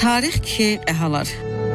Tarix ki ehalar.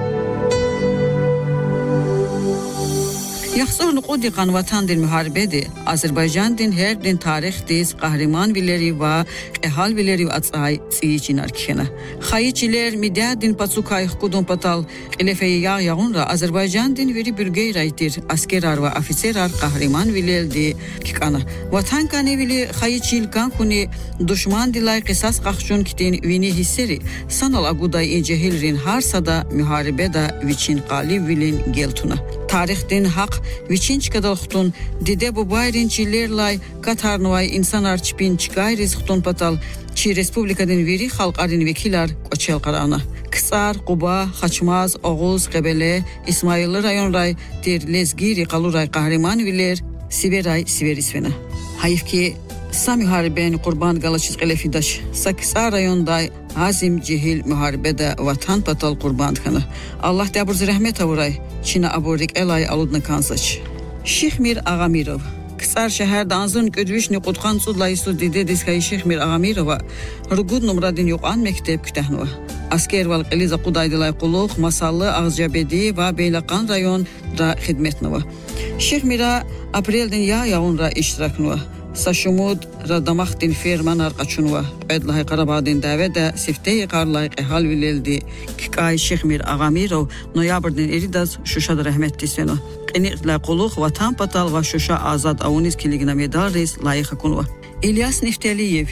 Yaxşı nuqodiqan vatan dil müharibedi. Azerbaycan din her din tarix diz qahraman bileri va ehal bileri atsay tsiyinar kena. Xayiçiler midya din patsukay xudun patal elefey yağunra Azerbaycan din veri bürgey raytir askerar va ofiserar qahraman bilerdi kikana. Vatan kanevili xayiçil kankuni düşman dilay qisas qaxşun kitin vini hisseri sanal aguday incehilrin harsada müharibeda viçin qalib vilin geltuna. Tarix din haq viçinç kadal xutun dide bu bayrin çillerlay katarnuvay insan arçpin çigayriz xutun patal çi respublikadın veri xalqarin vekilar qoçel qarana. Kısar, Quba, Xaçmaz, Oğuz, Qebele, İsmailli rayon ray der lezgiri qaluray qahraman viler siveray siverisvena. Hayif ki Sami hariben qurban galaçız qelefidaş Sakisar rayonday Azim cehil müharibede vatan patal qurban kana. Allah dabur rahmet avuray. Çina aborik elay aludna kansaç. Şihmir Ağamirov. Kısar şehirde anzın ködvişni qutqan sudlayısı dide diskay Şihmir Ağamirova. Rugud numradin yoqan mektep kütahnuva. Asker val qeliza qudaydılay quluq, masallı Ağzcabedi va Beylaqan rayon da xidmetnuva. Şihmira aprelden yağunra iştiraknuva. Saşumud radamaxtin fermanar qaçunva. Edlahay Qarabağdin davada siftey qarlay ehal vileldi. Kikay Şihmir Ağamirov noyabrdan eridas Şuşada rahmetli seno. Qeniqla quluq vatan patal va Şuşa azad avuniz kiligina medal reis layıqa kunva. İlyas Niftaliyev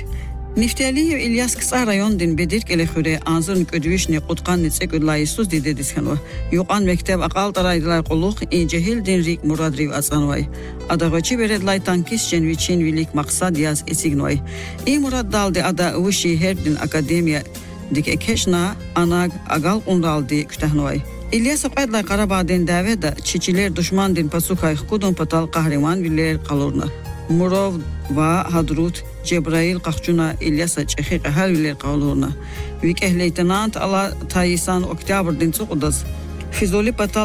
İlyas kısa rayondin bedirk elexure anzırın ködvişni qutqan nitsek layısuz dide diskanva. Yoqan mektep aqal taraydılay quluq incehildin rik muradriv atsanvay. Adağaçı beredlay tankis jenviçin vilik maqsad yaz esignoy. Murad daldi ada uvuşi herdin akademiya dik ekeşna anag agal qundaldi kütahnoy. İlyas Aqaydlay Qarabağdin davada çiçiler düşman din pasukay xudun patal qahraman viler qalurna. Murov va Hadrut Cebrail qaxçuna İlyasa çexi qahal viler qalurna. Vik leytenant ala Tayisan oktyabrdin çoqudas. Fizoli patal